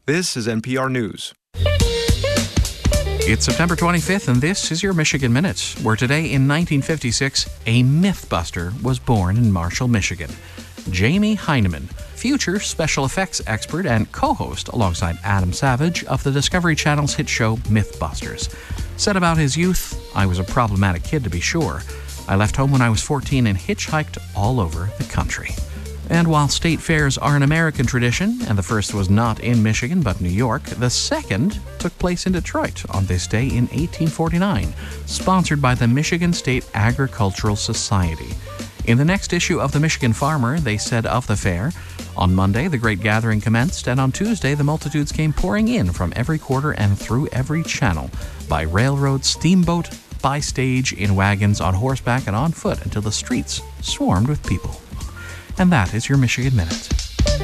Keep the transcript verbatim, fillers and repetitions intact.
This is N P R News. It's September twenty-fifth, and this is your Michigan Minute, where today in nineteen fifty-six, a Mythbuster was born in Marshall, Michigan. Jamie Heineman, future special effects expert and co-host alongside Adam Savage of the Discovery Channel's hit show Mythbusters, said about his youth, "I was a problematic kid to be sure. I left home when I was fourteen and hitchhiked all over the country." And while state fairs are an American tradition, and the first was not in Michigan but New York, the second took place in Detroit on this day in eighteen forty-nine, sponsored by the Michigan State Agricultural Society. In the next issue of the Michigan Farmer, they said of the fair, "On Monday, the great gathering commenced, and on Tuesday, the multitudes came pouring in from every quarter and through every channel, by railroad, steamboat, by stage, in wagons, on horseback, and on foot, until the streets swarmed with people." And that is your Michigan Minute.